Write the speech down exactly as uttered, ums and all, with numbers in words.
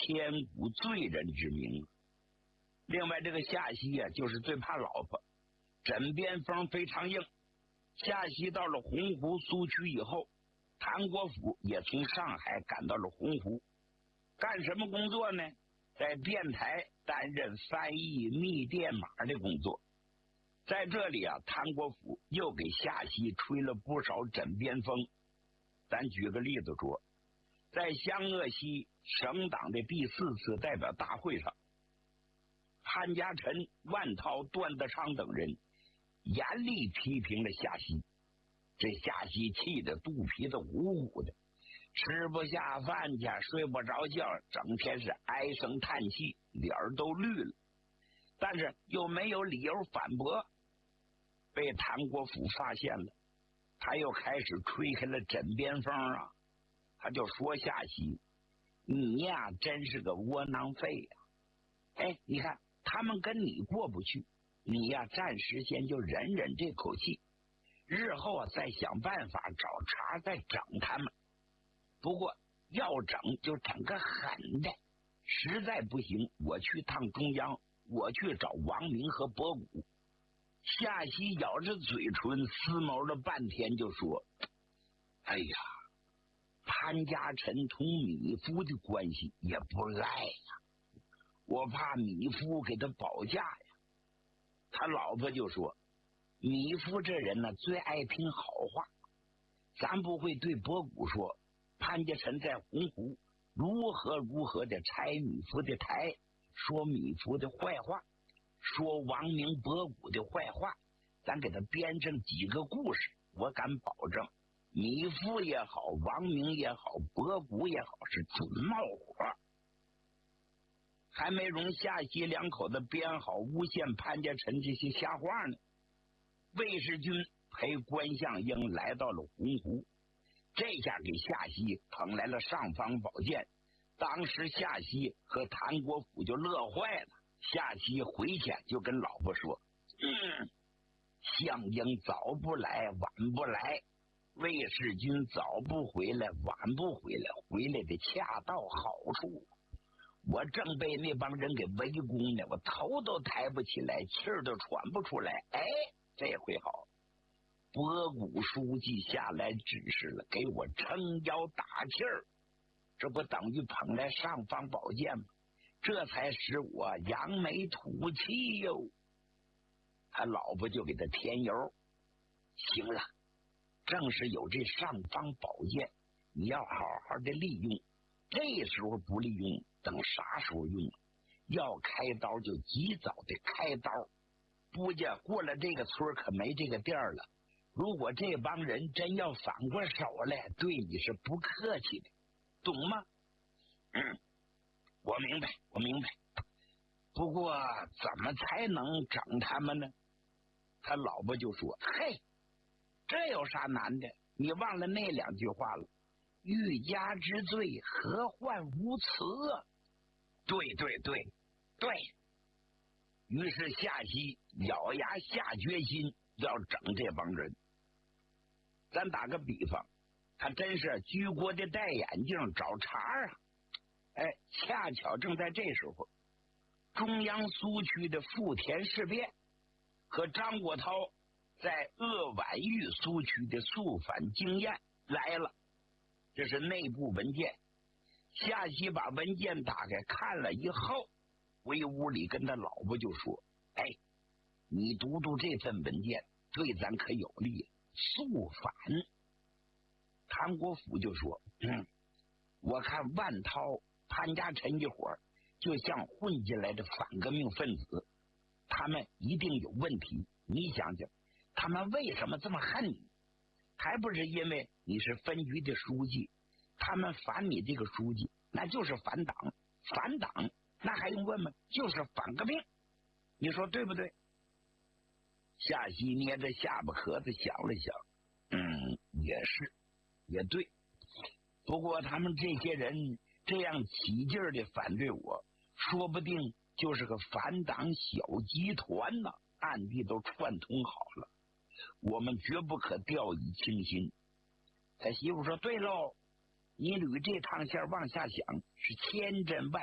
千古罪人之名。另外，这个夏曦呀、啊，就是最怕老婆，枕边风非常硬。夏曦到了洪湖苏区以后，谭国府也从上海赶到了洪湖，干什么工作呢？在电台担任翻译密电码的工作。在这里啊，谭国府又给夏曦吹了不少枕边风。咱举个例子说，在湘鄂西省党的第四次代表大会上，潘家臣、万涛、段德昌等人严厉批评了夏曦。这夏曦气得肚皮子鼓鼓的，吃不下饭去，睡不着觉，整天是唉声叹气，脸儿都绿了，但是又没有理由反驳。被谭国府发现了，他又开始吹开了枕边风啊！他就说夏曦，你呀真是个窝囊废呀！哎，你看他们跟你过不去，你呀暂时先就忍忍这口气，日后啊再想办法找茬再整他们。不过要整就整个狠的，实在不行我去趟中央，我去找王明和博古。夏曦咬着嘴唇思谋了半天就说，哎呀，潘家臣同米夫的关系也不赖呀，我怕米夫给他保驾呀。他老婆就说，米夫这人呢最爱听好话，咱不会对博古说潘家臣在洪湖如何如何的拆米夫的台，说米夫的坏话，说王明博古的坏话，咱给他编成几个故事，我敢保证米夫也好，王明也好，博古也好，是准冒火。还没容夏曦两口子编好诬陷潘家臣这些瞎话呢，魏世军陪关向英来到了洪湖，这下给夏曦捧来了尚方宝剑。当时夏曦和谭国府就乐坏了。夏曦回前就跟老婆说，嗯，向英早不来晚不来，魏世军早不回来晚不回来，回来的恰到好处。我正被那帮人给围攻呢，我头都抬不起来，气儿都喘不出来。哎，这回好，博古书记下来指示了，给我撑腰打气儿，这不等于捧来尚方宝剑吗？这才使我扬眉吐气哟。他老婆就给他添油，行了，正是有这尚方宝剑，你要好好的利用，这时候不利用，等啥时候用？要开刀就及早的开刀，不家过了这个村可没这个店了。如果这帮人真要反过手来，对你是不客气的，懂吗？嗯，我明白，我明白。不过怎么才能整他们呢？他老婆就说，嘿，这有啥难的？你忘了那两句话了，欲加之罪，何患无辞啊？对对对对。于是夏曦咬牙下决心要整这帮人。咱打个比方，他真是居国的戴眼镜找茬啊！哎，恰巧正在这时候，中央苏区的富田事变和张国焘在鄂皖豫苏区的肃反经验来了，这是内部文件。夏曦把文件打开看了以后，回屋里跟他老婆就说，哎，你读读这份文件，对咱可有利。肃反。谭国府就说，嗯，我看万涛、潘家臣一伙儿就像混进来的反革命分子，他们一定有问题。你想想，他们为什么这么恨你？还不是因为你是分局的书记，他们反你这个书记，那就是反党，反党那还用问吗？就是反革命，你说对不对？夏曦捏着下巴壳子想了想，嗯，也是，也对。不过他们这些人这样起劲儿的反对我，说不定就是个反党小集团呢，暗地都串通好了，我们绝不可掉以轻心。他媳妇说，对喽，你捋这趟线往下想，是千真万